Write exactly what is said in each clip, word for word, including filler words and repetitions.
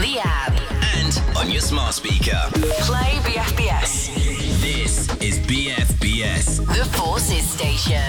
the app. And on your smart speaker. Play B F B S. This is B F B S. The Forces Station.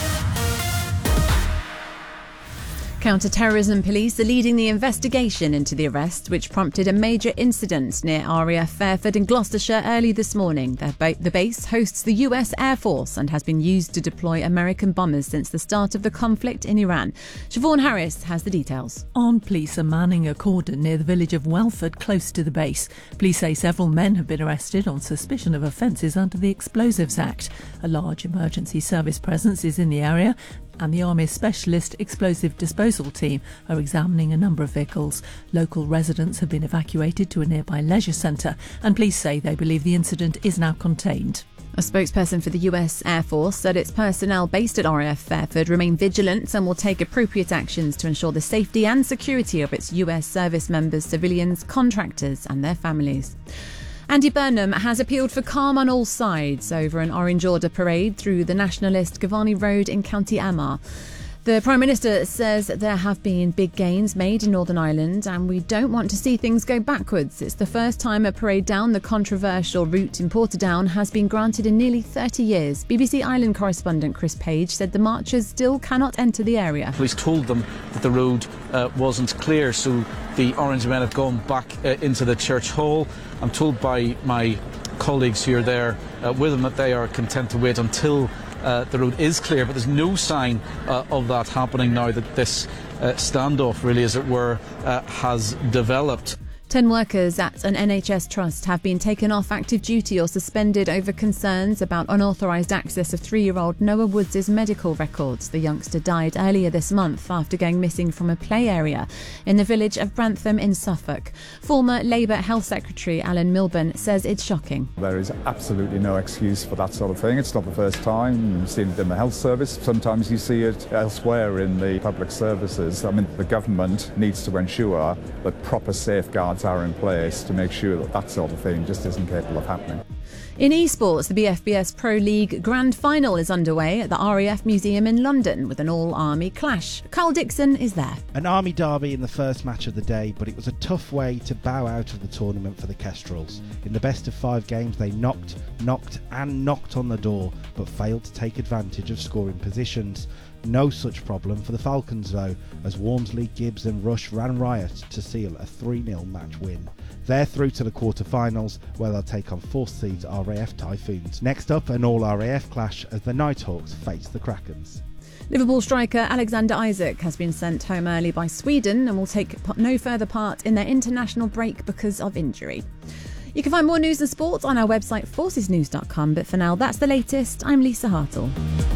Counter-terrorism police are leading the investigation into the arrest, which prompted a major incident near R A F Fairford in Gloucestershire early this morning. The base hosts the U S Air Force and has been used to deploy American bombers since the start of the conflict in Iran. Siobhan Harris has the details. Armed police are manning a cordon near the village of Welford, close to the base. Police say several men have been arrested on suspicion of offences under the Explosives Act. A large emergency service presence is in the area, and the Army's Specialist Explosive Disposal Team are examining a number of vehicles. Local residents have been evacuated to a nearby leisure centre, and police say they believe the incident is now contained. A spokesperson for the U S Air Force said its personnel based at R A F Fairford remain vigilant and will take appropriate actions to ensure the safety and security of its U S service members, civilians, contractors and their families. Andy Burnham has appealed for calm on all sides over an Orange Order parade through the nationalist Gavarni Road in County Armagh. The Prime Minister says there have been big gains made in Northern Ireland and we don't want to see things go backwards. It's the first time a parade down the controversial route in Portadown has been granted in nearly thirty years. B B C Island correspondent Chris Page said the marchers still cannot enter the area. Police told them that the road uh, wasn't clear, so the Orange men have gone back uh, into the church hall. I'm told by my colleagues here there uh, with them that they are content to wait until Uh, the road is clear, but there's no sign uh, of that happening now that this uh, standoff, really, as it were, uh, has developed. Ten workers at an N H S trust have been taken off active duty or suspended over concerns about unauthorised access of three-year-old Noah Woods' medical records. The youngster died earlier this month after going missing from a play area in the village of Brantham in Suffolk. Former Labour Health Secretary Alan Milburn says it's shocking. There is absolutely no excuse for that sort of thing. It's not the first time. You've seen it in the health service. Sometimes you see it elsewhere in the public services. I mean, the government needs to ensure that proper safeguards are in place to make sure that that sort of thing just isn't capable of happening. In esports, the B F B S Pro League Grand Final is underway at the R A F Museum in London with an all-army clash. Carl Dixon is there. An army derby in the first match of the day, but it was a tough way to bow out of the tournament for the Kestrels. In the best of five games, they knocked, knocked and knocked on the door, but failed to take advantage of scoring positions. No such problem for the Falcons though, as Walmsley, Gibbs and Rush ran riot to seal a three nil match win. They're through to the quarter-finals, where they'll take on fourth seeds R A F Typhoons. Next up, an all-R A F clash as the Nighthawks face the Krakens. Liverpool striker Alexander Isak has been sent home early by Sweden and will take no further part in their international break because of injury. You can find more news and sports on our website forces news dot com, but for now, that's the latest. I'm Lisa Hartle.